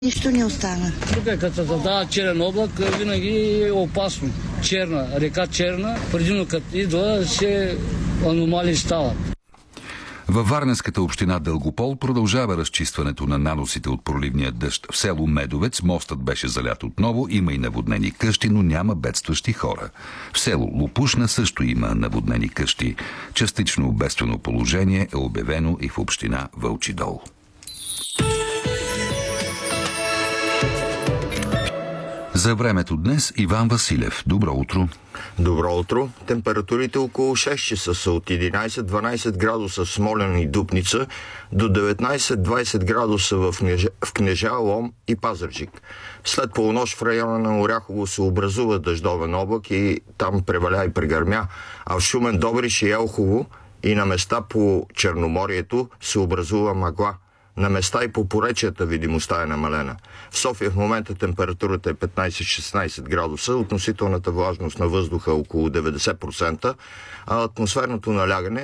Нищо не остана. Тук като се задава черен облак, винаги е опасно. Черна, река Черна, предимно като идва, се аномалии стават. Във Варненската община Дългопол продължава разчистването на наносите от проливния дъжд. В село Медовец мостът беше залят отново, има и наводнени къщи, но няма бедстващи хора. В село Лопушна също има наводнени къщи. Частично бедствено положение е обявено и в община Вълчи дол. За времето днес Иван Василев. Добро утро. Добро утро. Температурите около 6 часа са от 11-12 градуса в Смолян и Дупница до 19-20 градуса в Кнежа, Лом и Пазарджик. След полунощ в района на Оряхово се образува дъждовен облак и там преваля и прегърмя, а в Шумен, Добрич и Елхово и на места по Черноморието се образува мъгла. На места и по поречията видимостта е намалена. В София в момента температурата е 15-16 градуса, относителната влажност на въздуха е около 90%, а атмосферното налягане е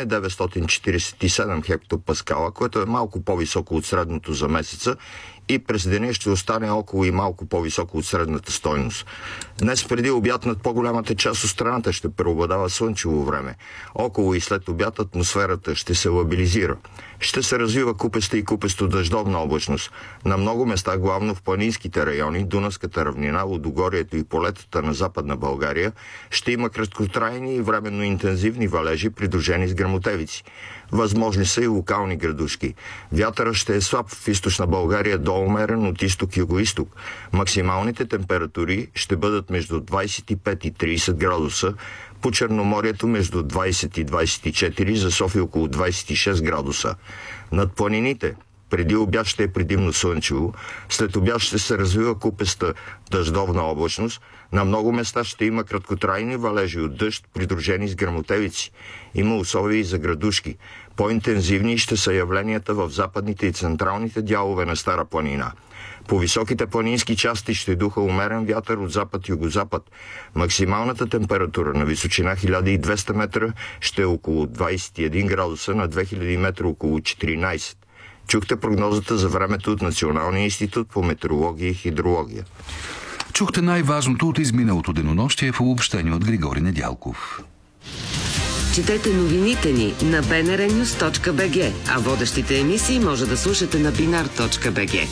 947 хектопаскала, което е малко по-високо от средното за месеца и през деня ще остане около и малко по-високо от средната стойност. Днес преди обяд над по-голямата част от страната ще преобладава слънчево време. Около и след обяд атмосферата ще се лабилизира. Ще се развива купеста и купесто-дъждовна облачност. На много места, главно в планинските райони, Дунавската равнина, Лудогорието и полетата на Западна България, ще има краткотрайни и временно интензивни валежи, придружени с гръмотевици. Възможни са и локални градушки. Вятърът ще е слаб в източна България до умерен от изток-юго-исток. Максималните температури ще бъдат между 25 и 30 градуса, по Черноморието между 20 и 24, за София около 26 градуса. Над планините преди обяд ще е предимно слънчево, след обяд ще се развива купеста дъждовна облачност, на много места ще има краткотрайни валежи от дъжд, придружени с гръмотевици. Има условия и за градушки. По-интензивни ще са явленията в западните и централните дялове на Стара планина. По високите планински части ще духа умерен вятър от запад-югозапад. Максималната температура на височина 1200 метра ще е около 21 градуса, на 2000 метра около 14. Чухте прогнозата за времето от Националния институт по метеорология и хидрология. Чухте най-важното от изминалото денонощие в обобщение от Григори Недялков. Четете новините ни на bnrnews.bg, а водещите емисии може да слушате на binar.bg.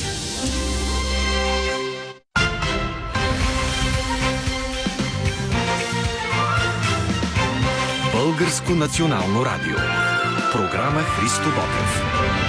Българско национално радио. Програма Христо Ботев.